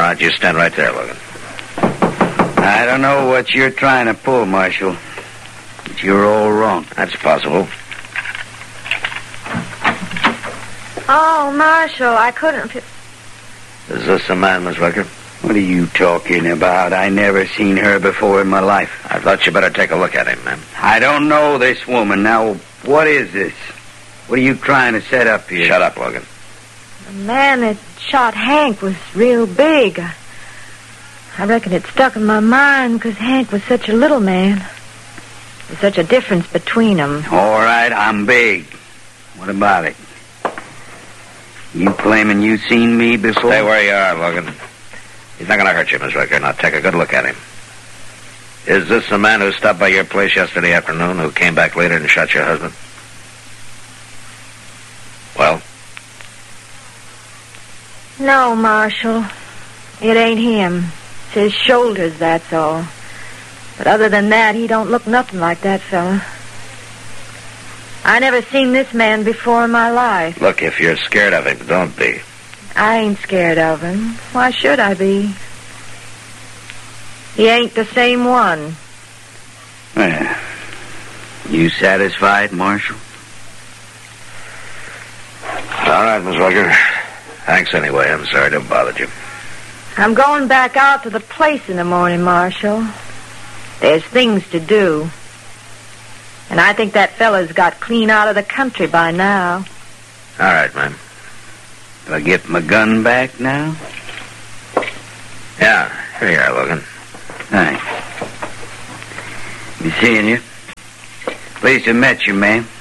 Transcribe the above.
right, you stand right there, Logan. I don't know what you're trying to pull, Marshal. But you're all wrong. That's possible. Oh, Marshal, I couldn't... Is this the man, Miss Rucker? What are you talking about? I never seen her before in my life. I thought you better take a look at him, ma'am. I don't know this woman. Now, what is this? What are you trying to set up here? Shut up, Logan. The man that shot Hank was real big. I reckon it stuck in my mind because Hank was such a little man. There's such a difference between them. All right, I'm big. What about it? You claiming you seen me before? Stay where you are, Logan. He's not going to hurt you, Miss Rucker. Now take a good look at him. Is this the man who stopped by your place yesterday afternoon, who came back later and shot your husband? Well? No, Marshal. It ain't him. It's his shoulders, that's all. But other than that, he don't look nothing like that fella. I never seen this man before in my life. Look, if you're scared of him, don't be. I ain't scared of him. Why should I be? He ain't the same one. Well, you satisfied, Marshal? All right, Miss Rucker. Thanks anyway. I'm sorry to have bothered you. I'm going back out to the place in the morning, Marshal. There's things to do. And I think that fella's got clean out of the country by now. All right, ma'am. Do I get my gun back now? Yeah, here you are, Logan. Thanks. Be seeing you. Pleased to have met you, ma'am.